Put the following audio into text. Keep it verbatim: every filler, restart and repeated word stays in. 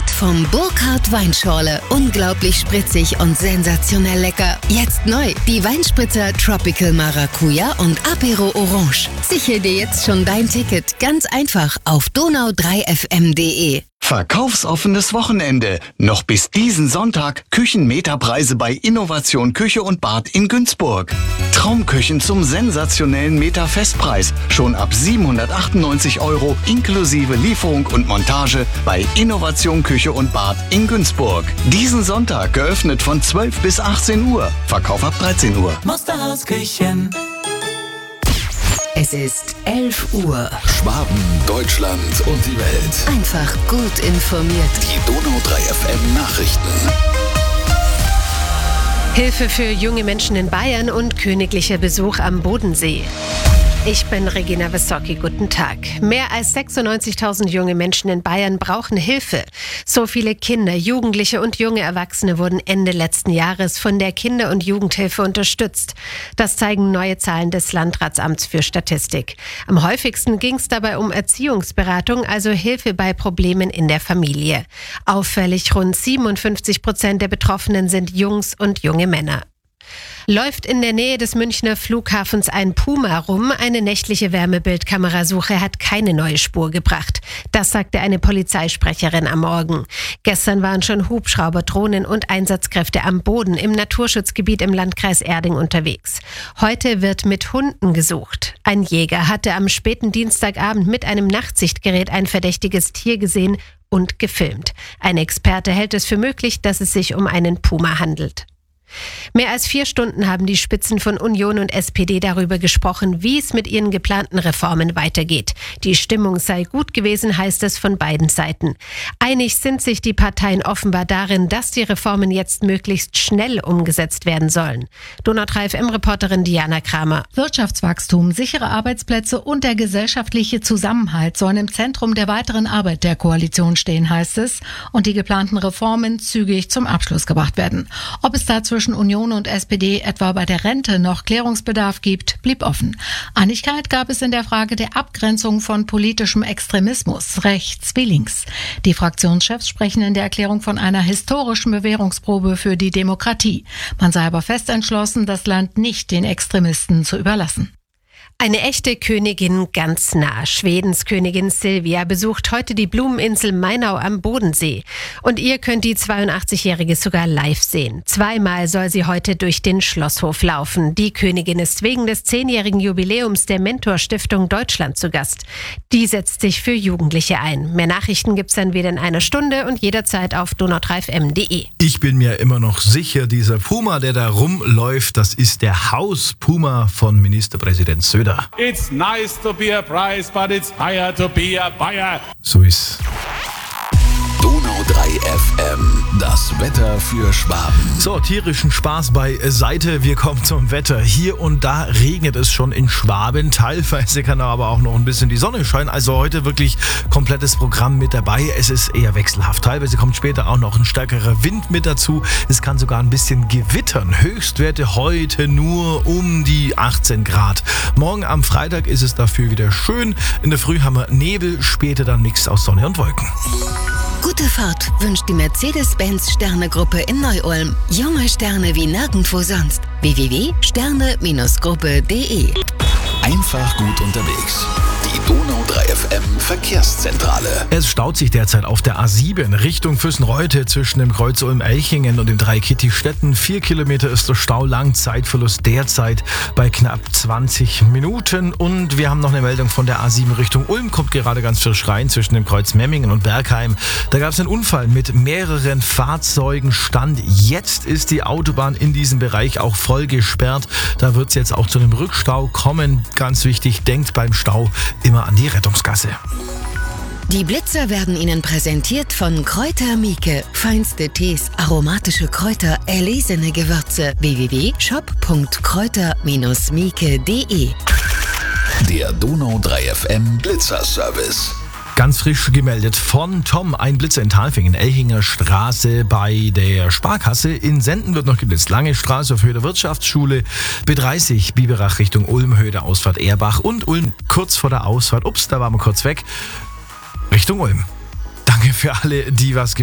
Präsentiert vom Burkhardt Weinschorle. Unglaublich spritzig und sensationell lecker. Jetzt neu, die Weinspritzer Tropical Maracuja und Apero Orange. Sichere dir jetzt schon dein Ticket. Ganz einfach auf donau drei f m punkt de. Verkaufsoffenes Wochenende. Noch bis diesen Sonntag Küchenmeterpreise bei Innovation Küche und Bad in Günzburg. Traumküchen zum sensationellen Meter-Festpreis. Schon ab siebenhundertachtundneunzig Euro inklusive Lieferung und Montage bei Innovation Küche und Bad in Günzburg. Diesen Sonntag geöffnet von zwölf bis achtzehn Uhr. Verkauf ab dreizehn Uhr. Musterhaus Küchen. Es ist elf Uhr. Schwaben, Deutschland und die Welt. Einfach gut informiert. Die Donau drei F M Nachrichten. Hilfe für junge Menschen in Bayern und königlicher Besuch am Bodensee. Ich bin Regina Wissocki, guten Tag. Mehr als sechsundneunzigtausend junge Menschen in Bayern brauchen Hilfe. So viele Kinder, Jugendliche und junge Erwachsene wurden Ende letzten Jahres von der Kinder- und Jugendhilfe unterstützt. Das zeigen neue Zahlen des Landratsamts für Statistik. Am häufigsten ging es dabei um Erziehungsberatung, also Hilfe bei Problemen in der Familie. Auffällig, rund siebenundfünfzig Prozent der Betroffenen sind Jungs und junge Männer. Läuft in der Nähe des Münchner Flughafens ein Puma rum. Eine nächtliche Wärmebildkamerasuche hat keine neue Spur gebracht. Das sagte eine Polizeisprecherin am Morgen. Gestern waren schon Hubschrauber, Drohnen und Einsatzkräfte am Boden im Naturschutzgebiet im Landkreis Erding unterwegs. Heute wird mit Hunden gesucht. Ein Jäger hatte am späten Dienstagabend mit einem Nachtsichtgerät ein verdächtiges Tier gesehen und gefilmt. Ein Experte hält es für möglich, dass es sich um einen Puma handelt. Mehr als vier Stunden haben die Spitzen von Union und S P D darüber gesprochen, wie es mit ihren geplanten Reformen weitergeht. Die Stimmung sei gut gewesen, heißt es von beiden Seiten. Einig sind sich die Parteien offenbar darin, dass die Reformen jetzt möglichst schnell umgesetzt werden sollen. Donau drei F M-Reporterin Diana Kramer. Wirtschaftswachstum, sichere Arbeitsplätze und der gesellschaftliche Zusammenhalt sollen im Zentrum der weiteren Arbeit der Koalition stehen, heißt es, und die geplanten Reformen zügig zum Abschluss gebracht werden. Ob es dazu zwischen Union und S P D etwa bei der Rente noch Klärungsbedarf gibt, blieb offen. Einigkeit gab es in der Frage der Abgrenzung von politischem Extremismus, rechts wie links. Die Fraktionschefs sprechen in der Erklärung von einer historischen Bewährungsprobe für die Demokratie. Man sei aber fest entschlossen, das Land nicht den Extremisten zu überlassen. Eine echte Königin ganz nah. Schwedens Königin Silvia besucht heute die Blumeninsel Mainau am Bodensee. Und ihr könnt die zweiundachtzigjährige sogar live sehen. Zweimal soll sie heute durch den Schlosshof laufen. Die Königin ist wegen des zehnjährigen Jubiläums der Mentor-Stiftung Deutschland zu Gast. Die setzt sich für Jugendliche ein. Mehr Nachrichten gibt's dann wieder in einer Stunde und jederzeit auf donau drei f m punkt de. Ich bin mir immer noch sicher, dieser Puma, der da rumläuft, das ist der Haus-Puma von Ministerpräsident Söder. It's nice to be a prize, but it's higher to be a buyer. So ist Donau drei F M, das Wetter für Schwaben. So, tierischen Spaß beiseite. Wir kommen zum Wetter. Hier und da regnet es schon in Schwaben. Teilweise kann aber auch noch ein bisschen die Sonne scheinen. Also heute wirklich komplettes Programm mit dabei. Es ist eher wechselhaft. Teilweise kommt später auch noch ein stärkerer Wind mit dazu. Es kann sogar ein bisschen gewittern. Höchstwerte heute nur um die achtzehn Grad. Morgen am Freitag ist es dafür wieder schön. In der Früh haben wir Nebel, später dann Mix aus Sonne und Wolken. Gute Fahrt wünscht die Mercedes-Benz Sterne-Gruppe in Neu-Ulm. Junge Sterne wie nirgendwo sonst. w w w punkt sterne gruppe punkt de. Einfach gut unterwegs. Die Donau drei F M Verkehrszentrale. Es staut sich derzeit auf der A sieben Richtung Füssenreute zwischen dem Kreuz Ulm-Elchingen und den drei Kitty-Städten. Vier Kilometer ist der Stau lang, Zeitverlust derzeit bei knapp zwanzig Minuten. Und wir haben noch eine Meldung von der A sieben Richtung Ulm, kommt gerade ganz frisch rein zwischen dem Kreuz Memmingen und Bergheim. Da gab es einen Unfall mit mehreren Fahrzeugen. Stand jetzt ist die Autobahn in diesem Bereich auch voll gesperrt. Da wird es jetzt auch zu einem Rückstau kommen. Ganz wichtig, denkt beim Stau immer an die Rettungsgasse. Die Blitzer werden Ihnen präsentiert von Kräuter Mieke. Feinste Tees, aromatische Kräuter, erlesene Gewürze. w w w punkt shop punkt kräuter mieke punkt de. Der Donau drei F M Blitzerservice. Ganz frisch gemeldet von Tom. Ein Blitzer in Talfingen, Elchinger Straße bei der Sparkasse. In Senden wird noch geblitzt. Lange Straße auf Höhe der Wirtschaftsschule. B dreißig Biberach Richtung Ulm, Höhe der Ausfahrt Erbach. Und Ulm kurz vor der Ausfahrt. Ups, da waren wir kurz weg. Richtung Ulm. Danke für alle, die was gemacht haben.